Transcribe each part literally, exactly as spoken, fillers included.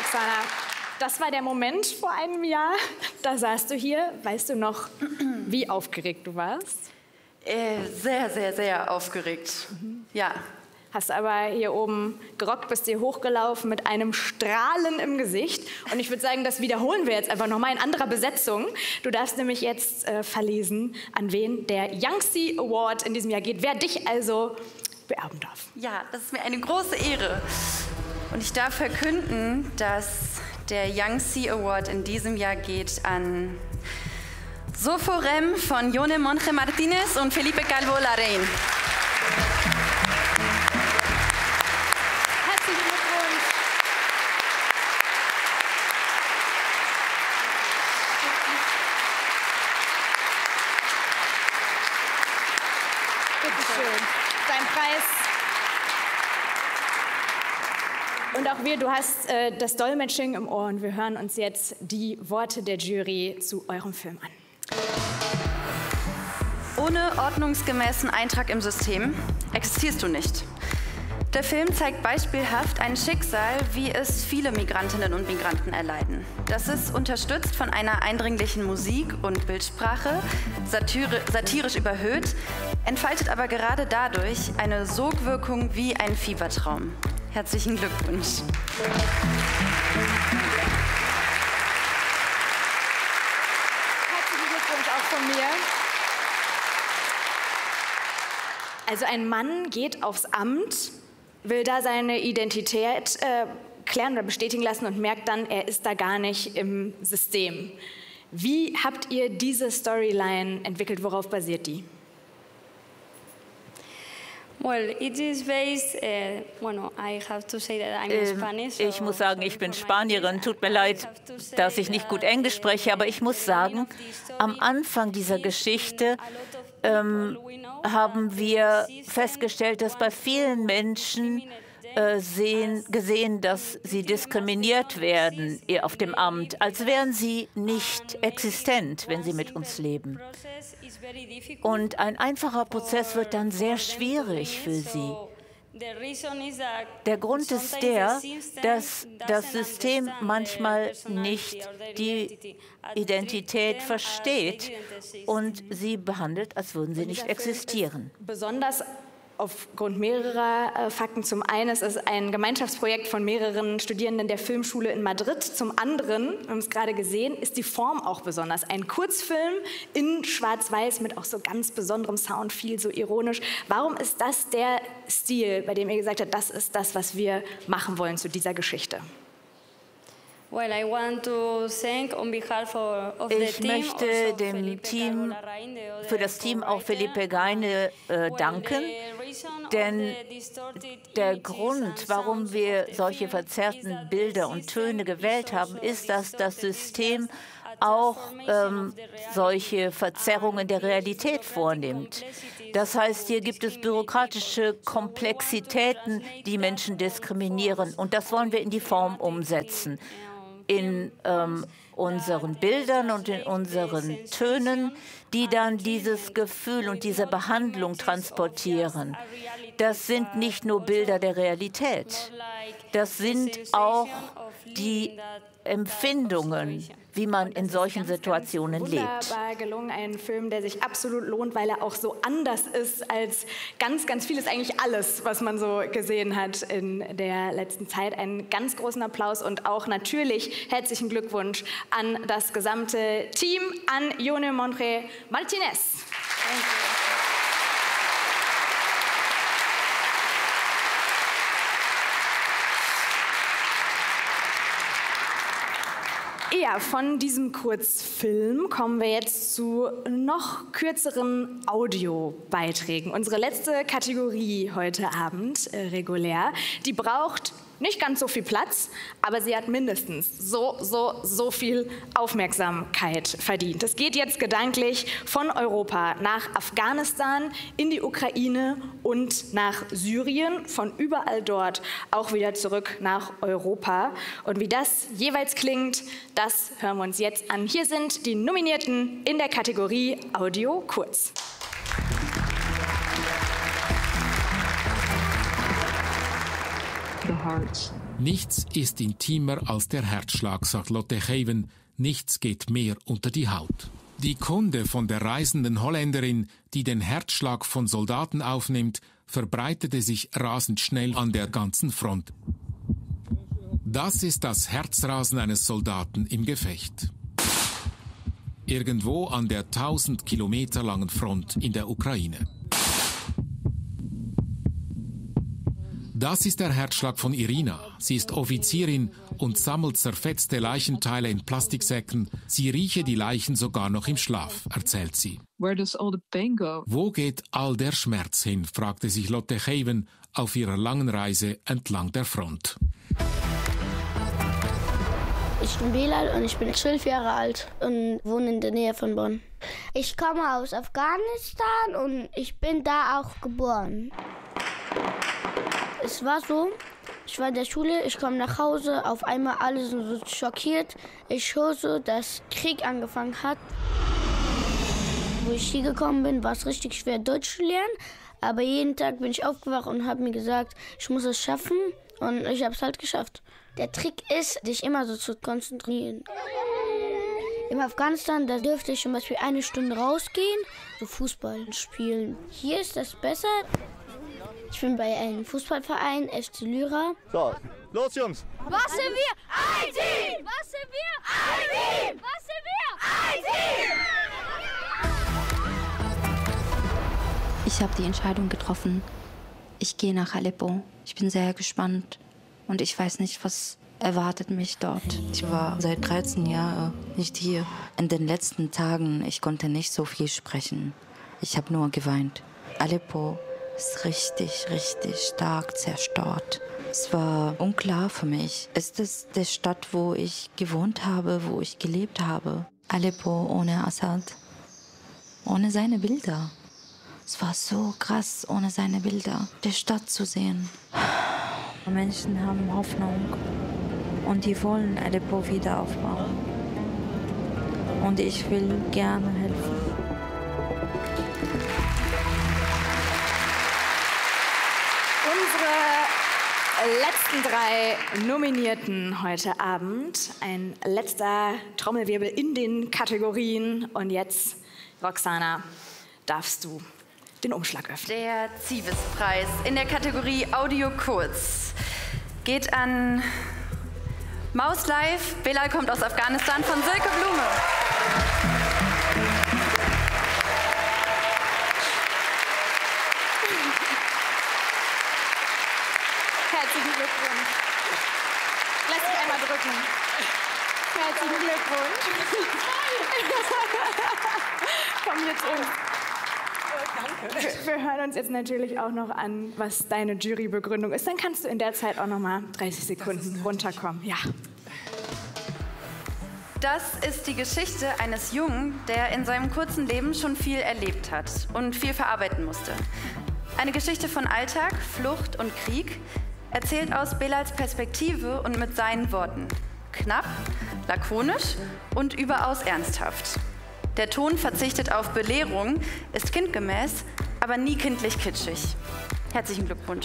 Roxana. Das war der Moment vor einem Jahr. Da saßt du hier. Weißt du noch, wie aufgeregt du warst? Äh, sehr, sehr, sehr aufgeregt. Mhm. Ja. Hast aber hier oben gerockt, bist hier hochgelaufen mit einem Strahlen im Gesicht. Und ich würde sagen, das wiederholen wir jetzt einfach nochmal in anderer Besetzung. Du darfst nämlich jetzt äh, verlesen, an wen der Yangtze Award in diesem Jahr geht. Wer dich also beerben darf. Ja, das ist mir eine große Ehre. Und ich darf verkünden, dass der Yangtze Award in diesem Jahr geht an Soforem von Yone Monge Martínez und Felipe Calvo Larraín. Dein Preis. Und auch wir, du hast äh, das Dolmetsching im Ohr und wir hören uns jetzt die Worte der Jury zu eurem Film an. Ohne ordnungsgemäßen Eintrag im System existierst du nicht. Der Film zeigt beispielhaft ein Schicksal, wie es viele Migrantinnen und Migranten erleiden. Das ist unterstützt von einer eindringlichen Musik und Bildsprache, satire, satirisch überhöht, entfaltet aber gerade dadurch eine Sogwirkung wie ein Fiebertraum. Herzlichen Glückwunsch. Herzlichen Glückwunsch auch von mir. Also ein Mann geht aufs Amt, will da seine Identität äh, klären oder bestätigen lassen und merkt dann, er ist da gar nicht im System. Wie habt ihr diese Storyline entwickelt? Worauf basiert die? Well, it is based, uh, bueno, I have to say that I'm ähm, Spanish. Ich muss sagen, ich bin Spanierin. Tut mir leid, dass ich nicht gut Englisch spreche, aber ich muss sagen, am Anfang dieser Geschichte ähm, haben wir festgestellt, dass bei vielen Menschen äh, sehen, gesehen, dass sie diskriminiert werden auf dem Amt, als wären sie nicht existent, wenn sie mit uns leben. Und ein einfacher Prozess wird dann sehr schwierig für sie. Der Grund ist der, dass das System manchmal nicht die Identität versteht und sie behandelt, als würden sie nicht existieren. Besonders aufgrund mehrerer äh, Fakten. Zum einen ist es ein Gemeinschaftsprojekt von mehreren Studierenden der Filmschule in Madrid. Zum anderen, wir haben es gerade gesehen, ist die Form auch besonders. Ein Kurzfilm in Schwarz-Weiß mit auch so ganz besonderem Sound, viel so ironisch. Warum ist das der Stil, bei dem ihr gesagt habt, das ist das, was wir machen wollen zu dieser Geschichte? Ich möchte dem Team, für das Team auch Felipe Gaine äh, danken, denn der Grund, warum wir solche verzerrten Bilder und Töne gewählt haben, ist, dass das System auch ähm, solche Verzerrungen der Realität vornimmt. Das heißt, hier gibt es bürokratische Komplexitäten, die Menschen diskriminieren. Und das wollen wir in die Form umsetzen. In ähm, unseren Bildern und in unseren Tönen, die dann dieses Gefühl und diese Behandlung transportieren. Das sind nicht nur Bilder der Realität, das sind auch die Empfindungen, wie man in solchen Situationen lebt. Wunderbar gelungen, ein Film, der sich absolut lohnt, weil er auch so anders ist als ganz, ganz vieles, eigentlich alles, was man so gesehen hat in der letzten Zeit. Einen ganz großen Applaus und auch natürlich herzlichen Glückwunsch an das gesamte Team, an Yone Monge Martínez. Ja, von diesem Kurzfilm kommen wir jetzt zu noch kürzeren Audiobeiträgen. Unsere letzte Kategorie heute Abend, äh, regulär, die braucht nicht ganz so viel Platz, aber sie hat mindestens so, so, so viel Aufmerksamkeit verdient. Es geht jetzt gedanklich von Europa nach Afghanistan, in die Ukraine und nach Syrien, von überall dort auch wieder zurück nach Europa. Und wie das jeweils klingt, das hören wir uns jetzt an. Hier sind die Nominierten in der Kategorie Audio Kurz. The Nichts ist intimer als der Herzschlag, sagt Lotte Geven. Nichts geht mehr unter die Haut. Die Kunde von der reisenden Holländerin, die den Herzschlag von Soldaten aufnimmt, verbreitete sich rasend schnell an der ganzen Front. Das ist das Herzrasen eines Soldaten im Gefecht. Irgendwo an der tausend Kilometer langen Front in der Ukraine. Das ist der Herzschlag von Irina. Sie ist Offizierin und sammelt zerfetzte Leichenteile in Plastiksäcken. Sie rieche die Leichen sogar noch im Schlaf, erzählt sie. Where does all the pain go? Wo geht all der Schmerz hin, fragte sich Lotte Geven auf ihrer langen Reise entlang der Front. Ich bin Belal und ich bin zwölf Jahre alt und wohne in der Nähe von Bonn. Ich komme aus Afghanistan und ich bin da auch geboren. Es war so, ich war in der Schule, ich komme nach Hause, auf einmal alle sind so schockiert. Ich höre so, dass Krieg angefangen hat. Wo ich hier gekommen bin, war es richtig schwer, Deutsch zu lernen. Aber jeden Tag bin ich aufgewacht und habe mir gesagt, ich muss es schaffen. Und ich habe es halt geschafft. Der Trick ist, dich immer so zu konzentrieren. Im Afghanistan, da dürfte ich zum Beispiel eine Stunde rausgehen, so Fußball spielen. Hier ist das besser. Ich bin bei einem Fußballverein, F C Lyra. So, los Jungs! Was sind wir? Ein Team! Was sind wir? Ein Team! Was sind wir? Ein Team! Ich habe die Entscheidung getroffen. Ich gehe nach Aleppo. Ich bin sehr gespannt und ich weiß nicht, was erwartet mich dort. Ich war seit dreizehn Jahren nicht hier. In den letzten Tagen, ich konnte nicht so viel sprechen. Ich habe nur geweint. Aleppo ist richtig, richtig stark zerstört. Es war unklar für mich. Ist es die Stadt, wo ich gewohnt habe, wo ich gelebt habe? Aleppo ohne Assad, ohne seine Bilder. Es war so krass, ohne seine Bilder, die Stadt zu sehen. Menschen haben Hoffnung und die wollen Aleppo wieder aufbauen. Und ich will gerne helfen. Letzten drei Nominierten heute Abend. Ein letzter Trommelwirbel in den Kategorien. Und jetzt, Roxana, darfst du den Umschlag öffnen. Der Zivis-Preis in der Kategorie Audio Kurz geht an Maus Live. Belal kommt aus Afghanistan von Silke Blume. Herzlichen Glückwunsch. Lass dich einmal drücken. Herzlichen Glückwunsch. Komm jetzt um. Danke. Wir, wir hören uns jetzt natürlich auch noch an, was deine Jurybegründung ist. Dann kannst du in der Zeit auch noch mal dreißig Sekunden runterkommen. Ja. Das ist die Geschichte eines Jungen, der in seinem kurzen Leben schon viel erlebt hat und viel verarbeiten musste. Eine Geschichte von Alltag, Flucht und Krieg, erzählt aus Belals Perspektive und mit seinen Worten. Knapp, lakonisch und überaus ernsthaft. Der Ton verzichtet auf Belehrung, ist kindgemäß, aber nie kindlich kitschig. Herzlichen Glückwunsch.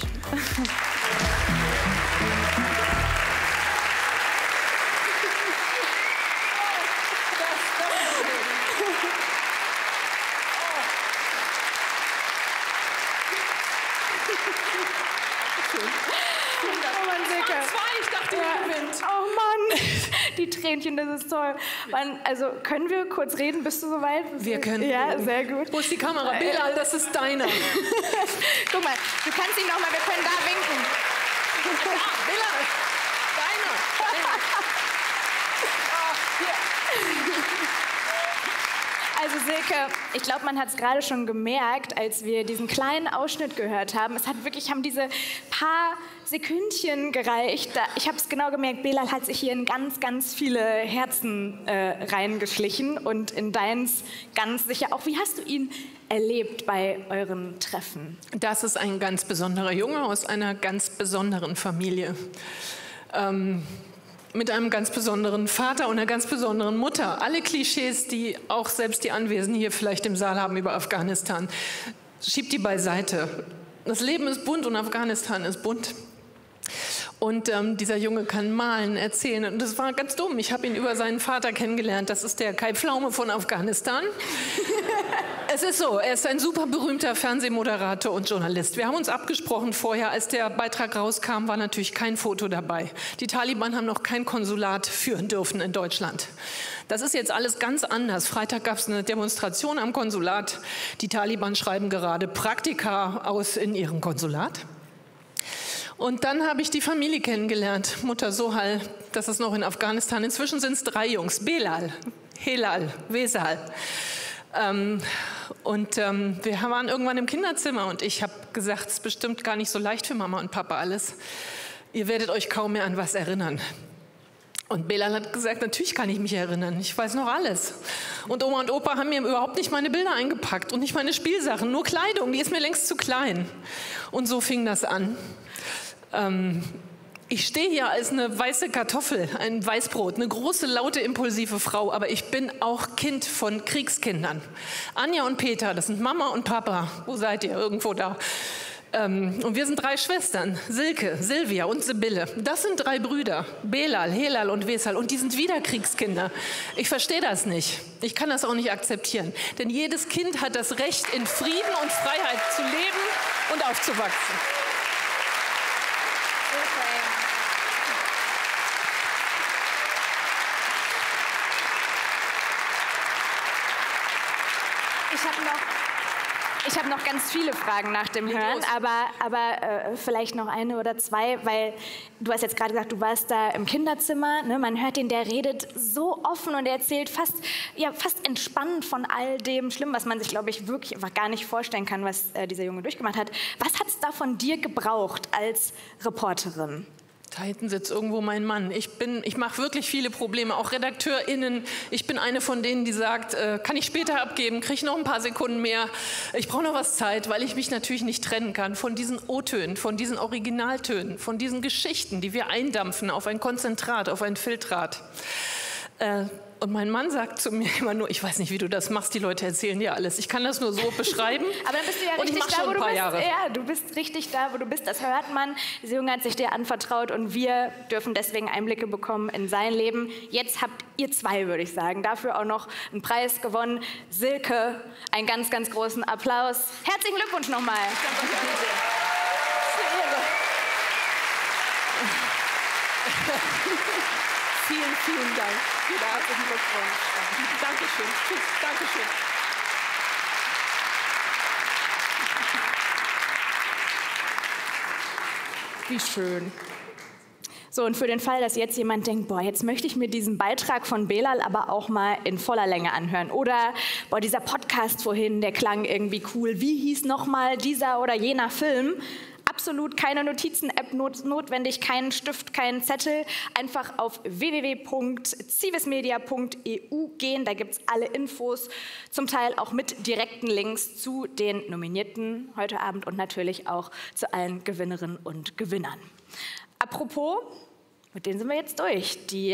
Die Tränchen, das ist toll. Man, also können wir kurz reden? Bist du soweit? Wir können Ja, reden. sehr gut. Wo ist die Kamera? Belal, das ist deiner. Guck mal, du kannst ihn noch mal, wir können da winken. Ja, Belal, deiner. Also Silke, ich glaube, man hat es gerade schon gemerkt, als wir diesen kleinen Ausschnitt gehört haben. Es hat wirklich, haben diese paar Sekündchen gereicht. Da, ich habe es genau gemerkt, Belal hat sich hier in ganz, ganz viele Herzen äh, reingeschlichen und in deins ganz sicher auch. Wie hast du ihn erlebt bei euren Treffen? Das ist ein ganz besonderer Junge aus einer ganz besonderen Familie. Ähm, mit einem ganz besonderen Vater und einer ganz besonderen Mutter. Alle Klischees, die auch selbst die Anwesenden hier vielleicht im Saal haben über Afghanistan, schiebt die beiseite. Das Leben ist bunt und Afghanistan ist bunt. Und ähm, dieser Junge kann malen, erzählen. Und das war ganz dumm. Ich habe ihn über seinen Vater kennengelernt. Das ist der Kai Pflaume von Afghanistan. Es ist so, er ist ein super berühmter Fernsehmoderator und Journalist. Wir haben uns abgesprochen vorher, als der Beitrag rauskam, war natürlich kein Foto dabei. Die Taliban haben noch kein Konsulat führen dürfen in Deutschland. Das ist jetzt alles ganz anders. Freitag gab es eine Demonstration am Konsulat. Die Taliban schreiben gerade Praktika aus in ihrem Konsulat. Und dann habe ich die Familie kennengelernt, Mutter Sohal, das ist noch in Afghanistan. Inzwischen sind es drei Jungs, Belal, Helal, Wesal. Ähm, und ähm, wir waren irgendwann im Kinderzimmer und ich habe gesagt, es ist bestimmt gar nicht so leicht für Mama und Papa alles. Ihr werdet euch kaum mehr an was erinnern. Und Belal hat gesagt, natürlich kann ich mich erinnern, ich weiß noch alles. Und Oma und Opa haben mir überhaupt nicht meine Bilder eingepackt und nicht meine Spielsachen, nur Kleidung, die ist mir längst zu klein. Und so fing das an. Ähm, ich stehe hier als eine weiße Kartoffel, ein Weißbrot, eine große, laute, impulsive Frau, aber ich bin auch Kind von Kriegskindern. Anja und Peter, das sind Mama und Papa. Wo seid ihr? Irgendwo da. Ähm, und wir sind drei Schwestern, Silke, Silvia und Sibylle. Das sind drei Brüder, Belal, Helal und Wesal, und die sind wieder Kriegskinder. Ich verstehe das nicht. Ich kann das auch nicht akzeptieren. Denn jedes Kind hat das Recht, in Frieden und Freiheit zu leben und aufzuwachsen. Ich habe noch, ich hab noch ganz viele Fragen nach dem Hören, aber, aber äh, vielleicht noch eine oder zwei, weil du hast jetzt gerade gesagt, du warst da im Kinderzimmer, ne? Man hört ihn, der redet so offen und er erzählt fast, ja, fast entspannt von all dem Schlimmen, was man sich, glaube ich, wirklich einfach gar nicht vorstellen kann, was äh, dieser Junge durchgemacht hat. Was hat es da von dir gebraucht als Reporterin? Da hinten sitzt irgendwo mein Mann. Ich, bin, ich mache wirklich viele Probleme, auch RedakteurInnen. Ich bin eine von denen, die sagt, äh, kann ich später abgeben, kriege ich noch ein paar Sekunden mehr. Ich brauche noch was Zeit, weil ich mich natürlich nicht trennen kann von diesen O-Tönen, von diesen Originaltönen, von diesen Geschichten, die wir eindampfen auf ein Konzentrat, auf ein Filtrat. Äh, Und mein Mann sagt zu mir immer nur, ich weiß nicht, wie du das machst, die Leute erzählen dir alles. Ich kann das nur so beschreiben. Aber dann bist du ja und richtig ich da, schon wo ein du paar bist. Jahre. Ja, du bist richtig da, wo du bist. Das hört man. Dieser Junge hat sich dir anvertraut und wir dürfen deswegen Einblicke bekommen in sein Leben. Jetzt habt ihr zwei, würde ich sagen, dafür auch noch einen Preis gewonnen. Silke, einen ganz, ganz großen Applaus. Herzlichen Glückwunsch nochmal. Vielen, vielen Dank. Vielen herzlichen Glückwunsch. Dankeschön. Tschüss. Dankeschön. Wie schön. So, und für den Fall, dass jetzt jemand denkt, boah, jetzt möchte ich mir diesen Beitrag von Belal aber auch mal in voller Länge anhören. Oder, boah, dieser Podcast vorhin, der klang irgendwie cool. Wie hieß nochmal dieser oder jener Film? Absolut keine Notizen-App not notwendig, keinen Stift, keinen Zettel. Einfach auf w w w punkt civismedia punkt e u gehen. Da gibt es alle Infos, zum Teil auch mit direkten Links zu den Nominierten heute Abend und natürlich auch zu allen Gewinnerinnen und Gewinnern. Apropos, mit denen sind wir jetzt durch. Die